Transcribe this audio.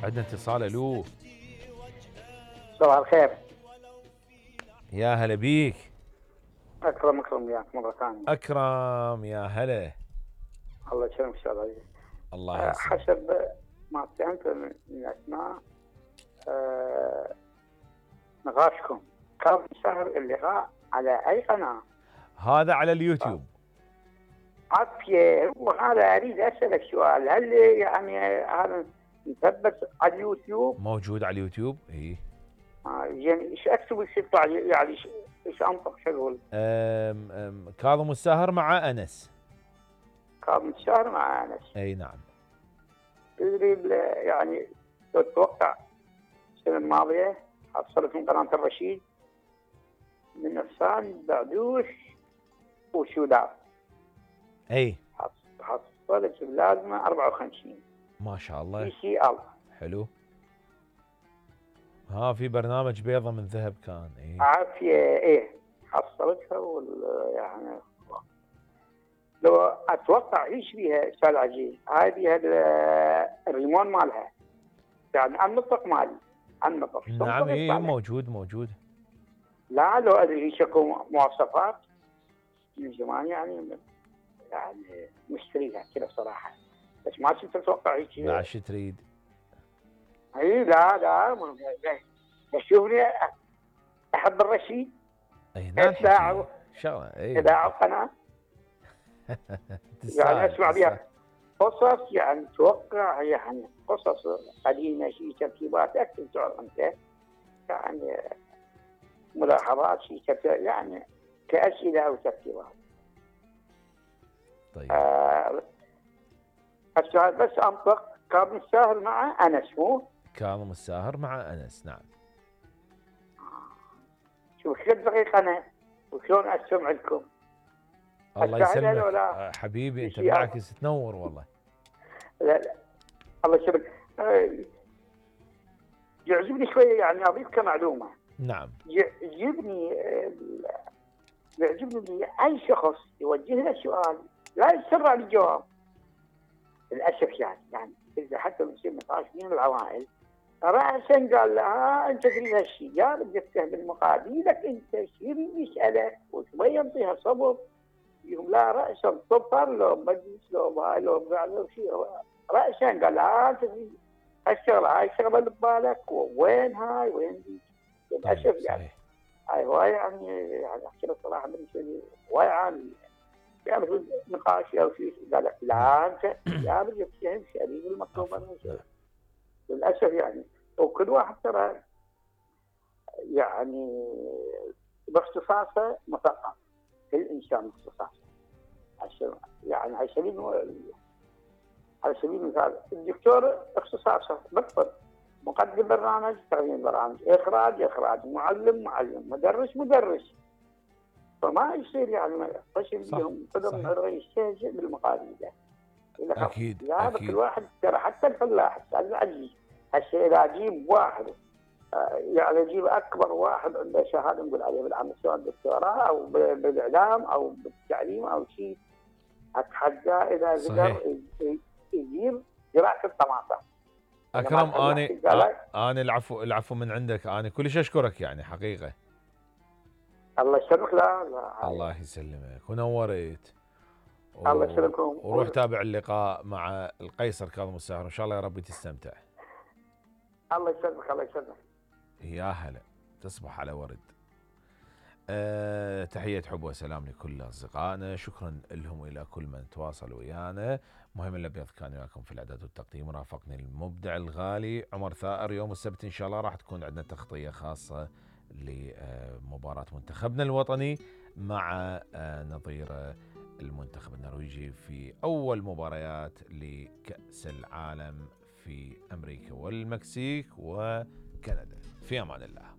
عندنا اتصال. الو، صباح الخير. يا هلا بيك. اكرم وياك مره ثانيه. اكرم، يا هلا. الله يسلمك استاذ عزيز. الله يسلمك. حسب ما فهمت من اثناء نقاشكم، كان سهر اللقاء على اي قناه؟ هذا على اليوتيوب. عافيه. وهذا اريد اسالك سؤال، هل يعني هذا مثبت على اليوتيوب؟ موجود على اليوتيوب، اي. يعني ايش اكتب ايش يطلع لي؟ يعني ايش انطق شو اقول؟ كاظم الساهر مع انس. كان سهر مع انس. اي نعم. تدري يعني تتوقع السنه الماضيه حصلت من قناه الرشيد من نفسان بعدوش وسودان. اي، حصلت بلازمه 54 ما شاء الله. سي ال. حلو. في برنامج بيضة من ذهب كان. اي عافيه. ايه حصلتها يعني لو اتوقع ايش بيها استاذ عزيز، هاي بيها الريمون مالها، يعني النطق مالي النطق. نعم. اي موجود. لا لو ادري ايش اكو مواصفات من زمان يعني مشتريها كذا صراحه، بس ما كنت اتوقع هيك. بعد شو تريد؟ اي لا شوفني احب الرشيد. اي هنا الحكي شغله. اي اذاعه قناه يعني اسمع بها قصص، يعني توقع يعني قصص قديمه، شيء تركيبات اكثر تعرف انت، يعني ملاحظات شيء يعني كاسئله او تركيبات. طيب. السؤال بس انطق كاظم الساهر مع انس، مو كاظم الساهر مع انس، نعم. شوف كيف دقيقه انا وشلون استمع لكم. الله يسلمك حبيبي، انت بالعكس تنور والله. لا الله يسلمك. يعجبني شويه يعني اضيف كمعلومه. نعم. يعجبني اي شخص يوجه له سؤال لا يسرع الجواب. للاسف يعني اذا حتى بيصير نقاش بين العوائل راسا قال له انت تريد هالشيء، يا بدك تهمل مقابلك انت شو يسالك وشوي ينطيها صبر. يقول لا راسا صفر لو مجلس لو هاي لو بقى شيء راسا قال لا انت تريد هالشغله، هاي الشغله اللي ببالك وين هاي وين دي. للاسف يعني هاي هواي يعني احكي لك صراحه بالنسبه لي هواي عالي يعني في نقاش او شيء قال لك لا انت يا بدك تفهم شريك المطلوب انا. للاسف يعني وكل واحد ترى يعني باختصاصه مثقف، كل انسان باختصاصه. يعني على سبيل المثال الدكتور اختصاصه بالطب، مقدم برنامج تقديم برامج، اخراج، معلم مدرس. فما يصير يعني قسم بهم قدم يستهزئ بالمقابل ده. اكيد لا كل واحد ترى حتى الفلاح استاذ العزيز هسه اذا اجيب واحد يعني اجيب اكبر واحد عنده شهاده نقول عليه بالعمل سواء دكتوراه او بالاعلام او بالتعليم او شيء، اتحداه اذا قدر يجيب زراعه الطماطم. اكرم انا العفو من عندك، انا كلش اشكرك يعني حقيقه. الله يسلمك. لا الله يسلمك ونورت. الله يسلمكم. وروح تابع اللقاء مع القيصر كاظم الساهر، ان شاء الله يا رب تستمتع. الله يسلمك. يا هلا، تصبح على ورد. تحية حب وسلام لكل أصدقائنا، شكرا لهم وإلى كل من تواصل ويانا. مهم الأبيض كان وياكم في الإعداد والتقديم، رافقني المبدع الغالي عمر ثائر. يوم السبت إن شاء الله راح تكون عندنا تغطية خاصة لمباراة منتخبنا الوطني مع نظير المنتخب النرويجي في أول مباريات لكأس العالم في أمريكا والمكسيك وكندا. في أمان الله.